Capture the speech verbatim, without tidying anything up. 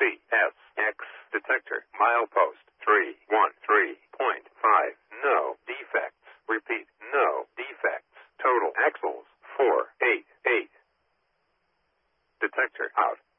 C S X detector. Milepost three one three point five. No defects. Repeat, no defects. Total axles four eight eight. Detector out.